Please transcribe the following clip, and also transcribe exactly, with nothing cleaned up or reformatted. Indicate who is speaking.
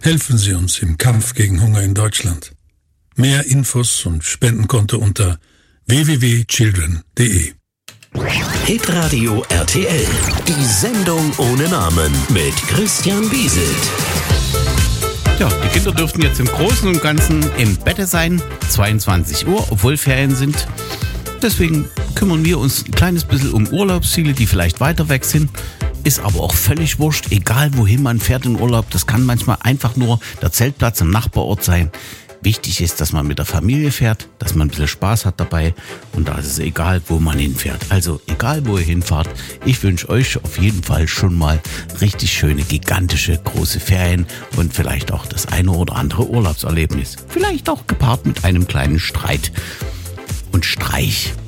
Speaker 1: Helfen Sie uns im Kampf gegen Hunger in Deutschland. Mehr Infos und Spendenkonto unter w w w punkt children punkt d e.
Speaker 2: Hitradio R T L, die Sendung ohne Namen mit Christian Bieselt.
Speaker 3: Ja, die Kinder dürften jetzt im Großen und Ganzen im Bette sein, zweiundzwanzig Uhr, obwohl Ferien sind. Deswegen kümmern wir uns ein kleines bisschen um Urlaubsziele, die vielleicht weiter weg sind. Ist aber auch völlig wurscht, egal wohin man fährt in Urlaub. Das kann manchmal einfach nur der Zeltplatz im Nachbarort sein. Wichtig ist, dass man mit der Familie fährt, dass man ein bisschen Spaß hat dabei und da ist es egal, wo man hinfährt. Also egal, wo ihr hinfahrt, ich wünsche euch auf jeden Fall schon mal richtig schöne, gigantische, große Ferien und vielleicht auch das eine oder andere Urlaubserlebnis. Vielleicht auch gepaart mit einem kleinen Streit und Streich.